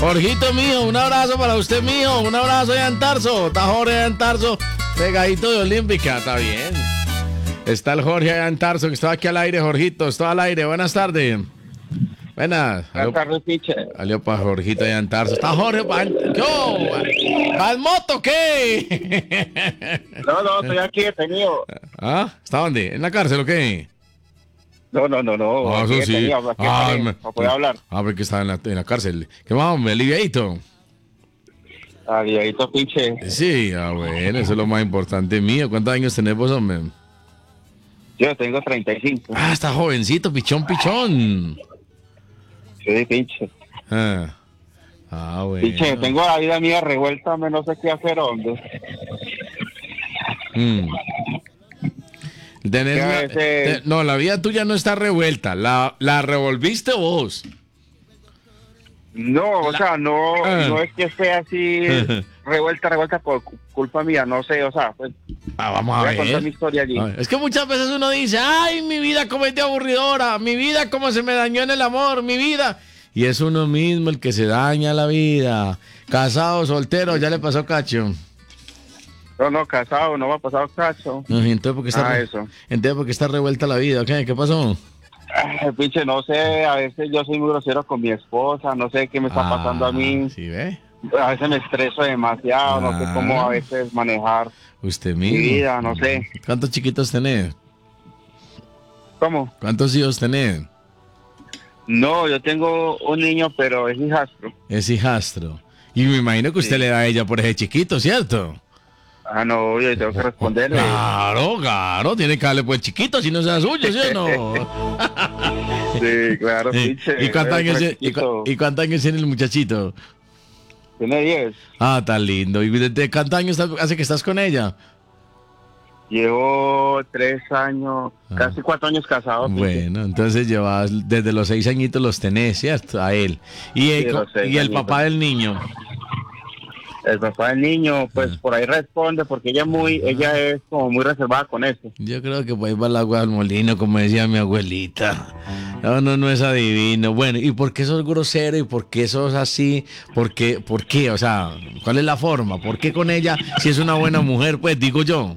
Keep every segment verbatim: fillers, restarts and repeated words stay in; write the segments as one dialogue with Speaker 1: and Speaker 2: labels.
Speaker 1: Jorgito mío, un abrazo para usted mío, un abrazo allá en Tarso. Está Jorge allá en Tarso, pegadito de Olímpica, está bien. Está el Jorge allá en Tarso, que está aquí al aire, Jorgito, está al aire. Buenas tardes. Buenas.
Speaker 2: Buenas tardes, Piche.
Speaker 1: Salió para Jorgito allá en Tarso. Está Jorge para... ¿Yo? ¿Para el moto qué?
Speaker 2: No, no, estoy aquí detenido.
Speaker 1: ¿Ah? ¿Está dónde? ¿En la cárcel o qué?
Speaker 2: No, no, no, no.
Speaker 1: Ah, eso sí.
Speaker 2: Detenido, aquí
Speaker 1: Ah,
Speaker 2: estoy,
Speaker 1: me-
Speaker 2: no puedo hablar.
Speaker 1: Ah, porque estaba en la, en la cárcel. ¿Qué más, hombre? ¿Aliviadito?
Speaker 2: Adiós, Piche.
Speaker 1: Sí, ah, bueno, eso es lo más importante mío. ¿Cuántos años tenés vos, hombre?
Speaker 2: Yo tengo treinta y cinco.
Speaker 1: Ah, está jovencito, pichón, pichón.
Speaker 2: Sí, Piche.
Speaker 1: Ah, ah bueno.
Speaker 2: Piche, tengo la vida mía revuelta, me no sé qué hacer, hombre.
Speaker 1: Mm. Tenés
Speaker 2: Que a
Speaker 1: la-
Speaker 2: veces-
Speaker 1: te- no, la vida tuya no está revuelta. La, la revolviste vos.
Speaker 2: No, o sea, no,
Speaker 1: Ah.
Speaker 2: no es que esté así revuelta, revuelta por cu- culpa mía, no sé, o sea, pues
Speaker 1: Ah, vamos a
Speaker 2: voy a contar mi
Speaker 1: ver.
Speaker 2: historia allí.
Speaker 1: A ver, es que muchas veces uno dice, ay, mi vida como es de aburridora, mi vida como se me dañó en el amor, mi vida. Y es uno mismo el que se daña la vida. Casado, soltero, ya le pasó cacho.
Speaker 2: No, no, casado, no me ha pasado cacho.
Speaker 1: No, y entonces, ¿por qué está,
Speaker 2: Ah,
Speaker 1: re-
Speaker 2: eso.
Speaker 1: entonces, ¿por qué está revuelta la vida? ¿Qué, ¿Qué pasó?
Speaker 2: Ay, Piche, no sé, a veces yo soy muy grosero con mi esposa, no sé qué me está pasando a mí.
Speaker 1: ¿Sí ve?
Speaker 2: A veces me estreso demasiado, no sé cómo a veces manejar
Speaker 1: Usted
Speaker 2: mi
Speaker 1: mismo.
Speaker 2: vida, no sé.
Speaker 1: ¿Cuántos chiquitos tenés?
Speaker 2: ¿Cómo?
Speaker 1: ¿Cuántos hijos tenés?
Speaker 2: No, yo tengo un niño, pero es hijastro.
Speaker 1: Es hijastro. Y me imagino que usted
Speaker 2: Sí.
Speaker 1: le da a ella por ese chiquito, ¿cierto?
Speaker 2: Ah, no, yo tengo que responderle.
Speaker 1: Claro, claro, tiene que darle pues chiquito si no sea suyo, ¿sí o no?
Speaker 2: Sí, claro,
Speaker 1: Sí.
Speaker 2: Piche.
Speaker 1: ¿Y cuántos años,
Speaker 2: Pero
Speaker 1: y, cu- y cuántos años tiene el muchachito?
Speaker 2: Tiene diez.
Speaker 1: Ah, tan lindo. ¿Y desde cuántos años estás- hace que estás con ella?
Speaker 2: Llevo tres años,
Speaker 1: Ah.
Speaker 2: casi cuatro años casado. Piche.
Speaker 1: Bueno, entonces llevas desde los seis añitos los tenés, ¿cierto? A él. Y, el,
Speaker 2: Sí, los seis
Speaker 1: y el
Speaker 2: añitos.
Speaker 1: papá del niño.
Speaker 2: El papá del niño, pues
Speaker 1: Ah.
Speaker 2: por ahí responde, porque ella muy, ella es como muy reservada con eso.
Speaker 1: Yo creo que por ahí va el agua del molino, como decía mi abuelita. No, no, no es adivino. Bueno, ¿y por qué sos grosero? ¿Y por qué sos así? ¿Por qué? ¿Por qué? O sea, ¿cuál es la forma? ¿Por qué con ella, si es una buena mujer, pues digo yo?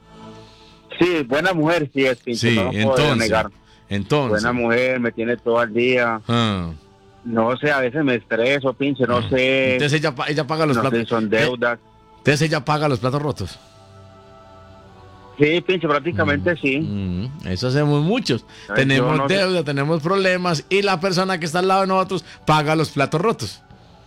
Speaker 2: Sí, buena mujer, sí es, Piche,
Speaker 1: Sí,
Speaker 2: no lo puedo
Speaker 1: entonces.
Speaker 2: negar.
Speaker 1: Entonces.
Speaker 2: Buena mujer, me tiene todo el día.
Speaker 1: Ah.
Speaker 2: No sé, a veces me estreso, pinche, no sé.
Speaker 1: Entonces ella, pa- ella paga los
Speaker 2: No sé,
Speaker 1: platos.
Speaker 2: son deudas.
Speaker 1: Entonces ella paga los platos rotos.
Speaker 2: Sí, pinche, prácticamente sí.
Speaker 1: Mm, eso hacemos muchos.
Speaker 2: Ay,
Speaker 1: Tenemos
Speaker 2: yo no sé.
Speaker 1: deuda, tenemos problemas y la persona que está al lado de nosotros paga los platos rotos.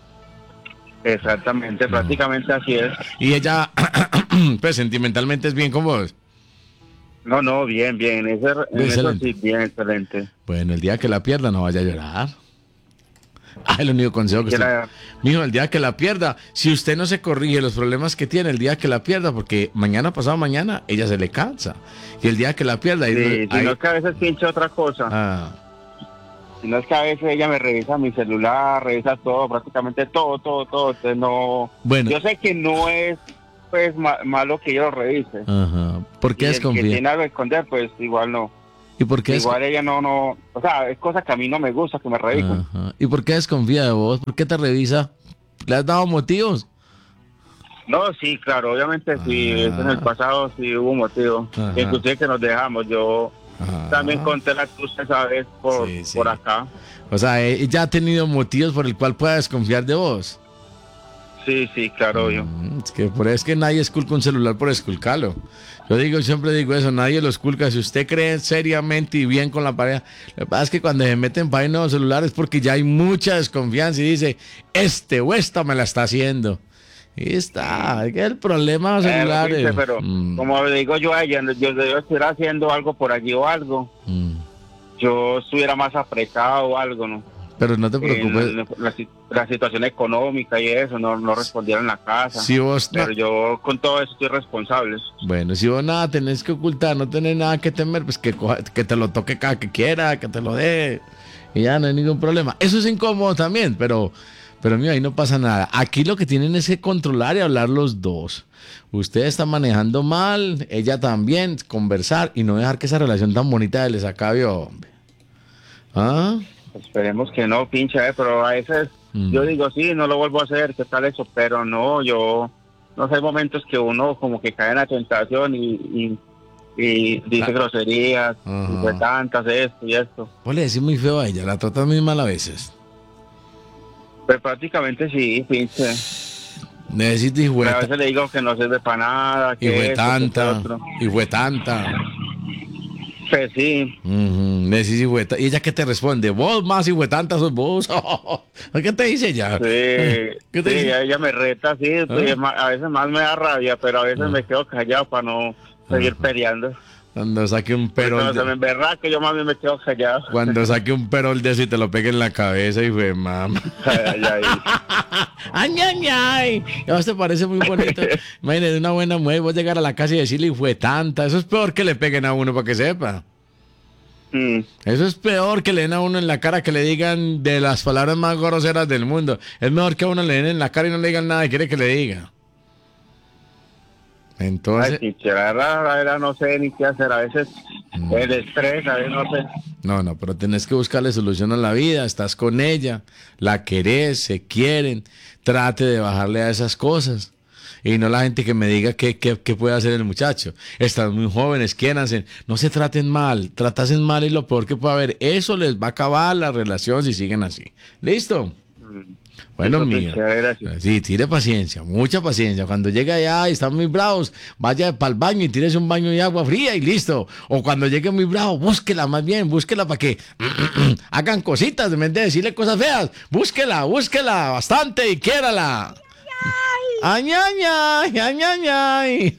Speaker 2: Exactamente, prácticamente así es.
Speaker 1: Y ella, pues sentimentalmente es bien con vos.
Speaker 2: No, no, bien, bien. Ese, en eso
Speaker 1: Excelente.
Speaker 2: sí, bien, excelente.
Speaker 1: Bueno, el día que la pierda no vaya a llorar. Ah, el único consejo que
Speaker 2: Que
Speaker 1: usted...
Speaker 2: la-
Speaker 1: Mijo, el día que la pierda, si usted no se corrige los problemas que tiene, el día que la pierda, porque mañana, pasado mañana, ella se le cansa. Y el día que la pierda... ahí-
Speaker 2: Sí, si
Speaker 1: ahí-
Speaker 2: no es que a veces pinche otra cosa.
Speaker 1: Ah,
Speaker 2: Si no es que a veces ella me revisa mi celular, revisa todo, prácticamente todo, todo, todo. Entonces no...
Speaker 1: bueno,
Speaker 2: Yo sé que no es pues ma- malo que yo lo revise.
Speaker 1: ajá. ¿Por
Speaker 2: Y
Speaker 1: qué
Speaker 2: el que
Speaker 1: desconfía?
Speaker 2: tiene algo que esconder, pues igual no.
Speaker 1: ¿Y por qué,
Speaker 2: Igual ella no, no... O sea, es cosa que a mí no me gusta que me revisen.
Speaker 1: Ajá. ¿Y por qué desconfía de vos? ¿Por qué te revisa? ¿Le has dado motivos?
Speaker 2: No, sí, claro, obviamente sí,
Speaker 1: Ah.
Speaker 2: eso en el pasado sí hubo motivo.
Speaker 1: Ajá.
Speaker 2: Inclusive que nos dejamos, yo
Speaker 1: Ajá.
Speaker 2: también conté la cruz esa vez por,
Speaker 1: Sí, sí.
Speaker 2: por acá.
Speaker 1: O sea, ella ha tenido motivos por el cual pueda desconfiar de vos.
Speaker 2: Sí, sí, claro, obvio.
Speaker 1: Mm, es que por es que nadie esculca un celular por esculcarlo. Yo digo, siempre digo eso, nadie lo esculca. Si usted cree seriamente y bien con la pareja, lo que pasa es que cuando se meten para nuevos celulares es porque ya hay mucha desconfianza y dice, este o esta me la está haciendo. Y está, es que el problema de los
Speaker 2: Eh,
Speaker 1: celulares.
Speaker 2: dice, pero
Speaker 1: Mm,
Speaker 2: como le digo yo a ella, yo, yo estuviera haciendo algo por allí o algo,
Speaker 1: mm.
Speaker 2: yo estuviera más apretado o algo, ¿no?
Speaker 1: Pero no te
Speaker 2: Eh,
Speaker 1: preocupes.
Speaker 2: la, la si- la situación económica y eso, no, no respondieron en la casa.
Speaker 1: Si vos no-
Speaker 2: Pero yo con todo eso estoy responsable.
Speaker 1: Bueno, si vos nada tenés que ocultar, no tenés nada que temer, pues que, coja- que te lo toque cada que quiera, que te lo dé. Y ya no hay ningún problema. Eso es incómodo también, pero, pero mío, ahí no pasa nada. Aquí lo que tienen es que controlar y hablar los dos. Usted está manejando mal, ella también, conversar y no dejar que esa relación tan bonita les acabe, hombre. ¿Ah?
Speaker 2: Esperemos que no, pinche, eh, pero a veces
Speaker 1: Mm.
Speaker 2: Yo digo, sí, no lo vuelvo a hacer, ¿qué tal eso? Pero no, yo, no sé, hay momentos que uno como que cae en la tentación y, y, y dice
Speaker 1: Ah.
Speaker 2: groserías,
Speaker 1: Ajá.
Speaker 2: y fue tantas, esto y esto.
Speaker 1: Vos le decís muy feo a ella, la tratas muy mal a veces.
Speaker 2: Pues prácticamente sí, pinche.
Speaker 1: Necesito hijo
Speaker 2: Pero a
Speaker 1: de
Speaker 2: veces le digo que no sirve para nada,
Speaker 1: y fue
Speaker 2: que esto, que
Speaker 1: tanta,
Speaker 2: otro.
Speaker 1: y fue tanta.
Speaker 2: Pues sí,
Speaker 1: Uh-huh. Le decís hijo de ta- ¿Y ella qué te responde? Vos más hijo de tanta sos vos. ¿Qué te dice ella?
Speaker 2: sí,
Speaker 1: ¿Qué te
Speaker 2: sí,
Speaker 1: dice?
Speaker 2: ella me reta, sí, pues,
Speaker 1: ¿Ah?
Speaker 2: a veces más me da rabia, pero a veces
Speaker 1: Ah.
Speaker 2: me quedo callado para no seguir
Speaker 1: Ajá.
Speaker 2: Peleando.
Speaker 1: Cuando saque un
Speaker 2: Porque
Speaker 1: perol
Speaker 2: cuando se me
Speaker 1: de,
Speaker 2: emberra que yo más bien me quedo callado.
Speaker 1: cuando saque un perol de eso y te lo pegue en la cabeza y fue mamá.
Speaker 2: Ay, ay,
Speaker 1: Ay, ay, ay. ¿A vos te parece muy bonito? Imagínate una buena mujer, vos llegar a la casa y decirle y fue tanta. Eso es peor que le peguen a uno para que sepa.
Speaker 2: Mm,
Speaker 1: Eso es peor que le den a uno en la cara, que le digan de las palabras más groseras del mundo. Es mejor que a uno le den en la cara y no le digan nada y quiere que le diga.
Speaker 2: Ay,
Speaker 1: Entonces,
Speaker 2: chiche, la verdad, la verdad no sé ni qué hacer. A veces el estrés, a veces no sé.
Speaker 1: no, no, pero tenés que buscarle solución a la vida. Estás con ella, la querés, se quieren. Trate de bajarle a esas cosas. Y no la gente que me diga qué, qué, qué puede hacer el muchacho. Están muy jóvenes, quiéranse. No se traten mal. Tratasen mal es lo peor que puede haber. Eso les va a acabar la relación si siguen así. ¿Listo?
Speaker 2: Mm.
Speaker 1: Bueno,
Speaker 2: Listo,
Speaker 1: mío.
Speaker 2: pinche, gracias.
Speaker 1: Sí, tire paciencia, mucha paciencia. Cuando llegue allá y están muy bravos, vaya para el baño y tírese un baño de agua fría y listo. O cuando llegue muy bravo, búsquela más bien, búsquela para que hagan cositas, en vez de decirle cosas feas. Búsquela, búsquela bastante y quiérala. Ay, ay, ay, ay, ay, ay.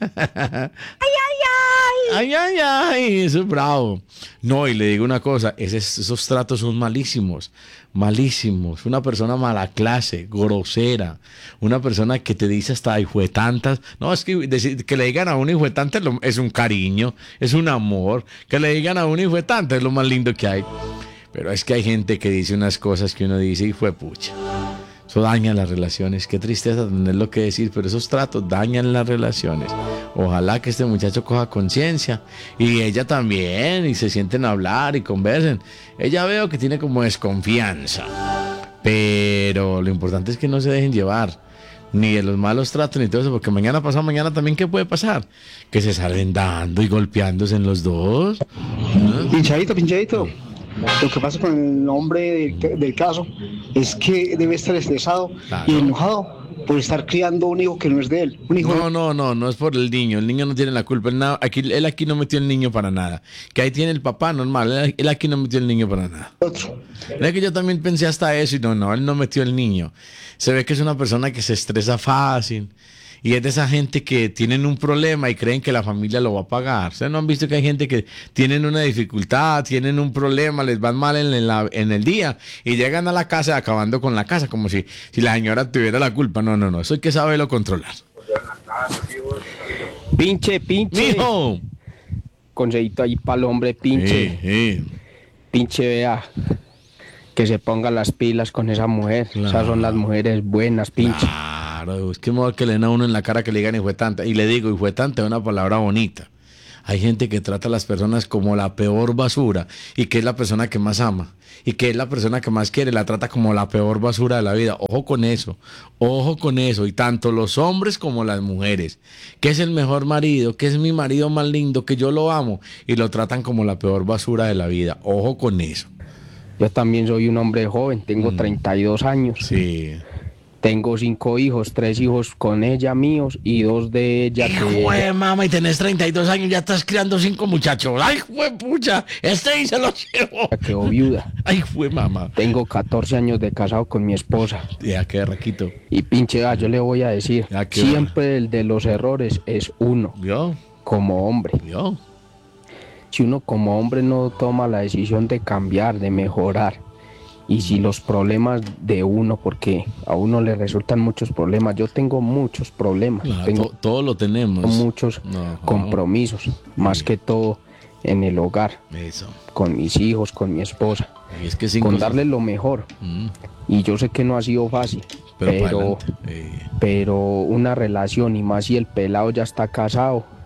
Speaker 1: Ay, ay, ay, eso es bravo. No, y le digo una cosa, ese- esos tratos son malísimos, malísimos. Una persona mala clase, grosera, una persona que te dice hasta hijo de tantas. No, es que decir, que le digan a uno hijo de tantas es lo- es un cariño, es un amor. Que le digan a uno hijo de tantas es lo más lindo que hay. Pero es que hay gente que dice unas cosas que uno dice hijo de pucha. Eso daña las relaciones. Qué tristeza tener lo que decir, pero esos tratos dañan las relaciones. Ojalá que este muchacho coja conciencia y ella también y se sienten a hablar y conversen. Ella veo que tiene como desconfianza, pero lo importante es que no se dejen llevar ni de los malos tratos ni todo eso, porque mañana pasado mañana también ¿qué puede pasar? Que se salen dando y golpeándose en los dos. ¿Ah?
Speaker 3: Pinchadito, pinchadito. Lo que pasa con el hombre del, del caso es que debe estar estresado
Speaker 1: Claro.
Speaker 3: y enojado por estar criando un hijo que no es de él. Un hijo
Speaker 1: No, no, no, no es por el niño. El niño no tiene la culpa. Él, na- aquí, él aquí no metió el niño para nada. Que ahí tiene el papá, normal. Él, él aquí no metió el niño para nada.
Speaker 3: de otro.
Speaker 1: Es que yo también pensé hasta eso y no, no, él no metió el niño. Se ve que es una persona que se estresa fácil y es de esa gente que tienen un problema y creen que la familia lo va a pagar. Ustedes no han visto que hay gente que tienen una dificultad, tienen un problema, les van mal en, la- en el día y llegan a la casa acabando con la casa como si, si la señora tuviera la culpa. No, no, no, eso hay que saberlo controlar.
Speaker 4: Pinche, pinche.
Speaker 1: ¡Mijo!
Speaker 4: Consejito ahí para el hombre, pinche.
Speaker 1: Sí, sí.
Speaker 4: Pinche, vea. Que se ponga las pilas con esa mujer.
Speaker 1: Claro.
Speaker 4: Esas son las mujeres buenas, pinche.
Speaker 1: Claro, es que mejor que le den a uno en la cara que le digan hijo de tanta. Y le digo, hijo de tanta es una palabra bonita. Hay gente que trata a las personas como la peor basura y que es la persona que más ama y que es la persona que más quiere, la trata como la peor basura de la vida. Ojo con eso, ojo con eso. Y tanto los hombres como las mujeres, que es el mejor marido, que es mi marido más lindo, que yo lo amo y lo tratan como la peor basura de la vida. Ojo con eso.
Speaker 4: Yo también soy un hombre joven, tengo
Speaker 1: Mm.
Speaker 4: treinta y dos años.
Speaker 1: Sí.
Speaker 4: Tengo cinco hijos, tres hijos con ella míos y dos de ella que...
Speaker 1: Jue, mamá, y tenés treinta y dos años, ya estás criando cinco muchachos. Ay, jue, pucha, este y se lo llevo.
Speaker 4: que quedó viuda.
Speaker 1: Ay, jue, mamá.
Speaker 4: Tengo catorce años de casado con mi esposa.
Speaker 1: Ya, qué raquito.
Speaker 4: Y pinche, ah, yo le voy a decir,
Speaker 1: Ya, qué
Speaker 4: siempre el de los errores es uno,
Speaker 1: ¿Vio?
Speaker 4: como hombre.
Speaker 1: ¿Vio?
Speaker 4: Si uno como hombre no toma la decisión de cambiar, de mejorar, y si los problemas de uno, porque a uno le resultan muchos problemas, yo tengo muchos problemas,
Speaker 1: Claro,
Speaker 4: tengo
Speaker 1: to- todo lo tenemos.
Speaker 4: muchos
Speaker 1: No,
Speaker 4: compromisos, más que todo en el hogar,
Speaker 1: Eso.
Speaker 4: con mis hijos, con mi esposa,
Speaker 1: Y es que cinco...
Speaker 4: con darles lo mejor.
Speaker 1: Mm,
Speaker 4: Y yo sé que no ha sido fácil,
Speaker 1: pero,
Speaker 4: pero,
Speaker 1: para adelante. Eh,
Speaker 4: pero una relación, y más si el pelado ya está casado,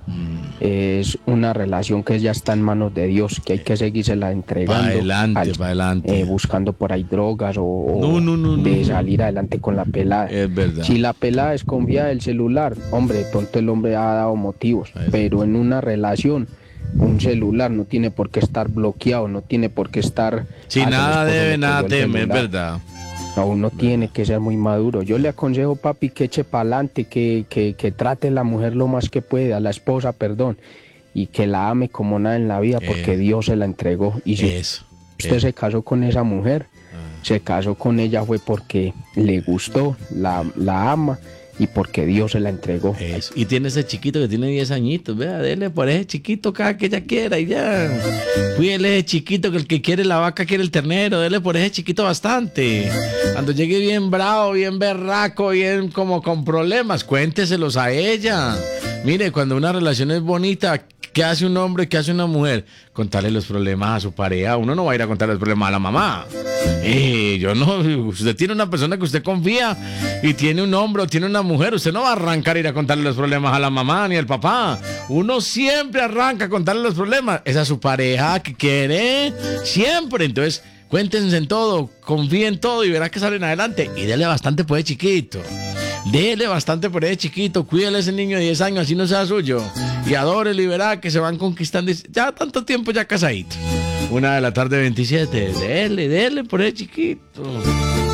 Speaker 4: Es una relación que ya está en manos de Dios, que hay que seguírsela entregando.
Speaker 1: Pa' adelante,
Speaker 4: al-
Speaker 1: pa' adelante.
Speaker 4: eh, buscando por ahí drogas o, o
Speaker 1: No, no, no,
Speaker 4: de
Speaker 1: no.
Speaker 4: salir adelante con la pelada.
Speaker 1: Es verdad.
Speaker 4: Si la pelada desconfía del celular, hombre, de pronto el hombre ha dado motivos,
Speaker 1: Eso.
Speaker 4: pero en una relación, un celular no tiene por qué estar bloqueado, no tiene por qué estar...
Speaker 1: Si
Speaker 4: "Ah, se
Speaker 1: nada
Speaker 4: me
Speaker 1: debe,
Speaker 4: escondió
Speaker 1: nada
Speaker 4: el
Speaker 1: teme, es
Speaker 4: celular".
Speaker 1: verdad.
Speaker 4: No, uno tiene que ser muy maduro. Yo le aconsejo, papi, que eche para adelante, que, que, que trate a la mujer lo más que puede, a la esposa, perdón, y que la ame como nada en la vida, porque
Speaker 1: Eh.
Speaker 4: Dios se la entregó. Y si
Speaker 1: Eso.
Speaker 4: usted
Speaker 1: Eh.
Speaker 4: se casó con esa mujer, se casó con ella fue porque le gustó, la, la ama y porque Dios se la entregó.
Speaker 1: Eso. Y tiene ese chiquito que tiene diez añitos, vea, dele por ese chiquito cada que ella quiera y ya. Cuídele ese chiquito, que el que quiere la vaca quiere el ternero, dele por ese chiquito bastante. Cuando llegue bien bravo, bien berraco, bien como con problemas, cuénteselos a ella. Mire, cuando una relación es bonita, ¿qué hace un hombre, qué hace una mujer? Contarle los problemas a su pareja. Uno no va a ir a contarle los problemas a la mamá. Eh, yo no, usted tiene una persona que usted confía y tiene un hombre o tiene una mujer, usted no va a arrancar a ir a contarle los problemas a la mamá ni al papá. Uno siempre arranca a contarle los problemas. Es a su pareja que quiere, siempre. Entonces, cuéntense en todo, confíen en todo y verá que salen adelante. Y dele bastante por ese chiquito. Dele bastante por ese chiquito, cuídale a ese niño de diez años, así no sea suyo. Y adórelo y verá que se van conquistando. Ya tanto tiempo ya casadito. Una de la tarde veintisiete. Dele, dele por ese chiquito.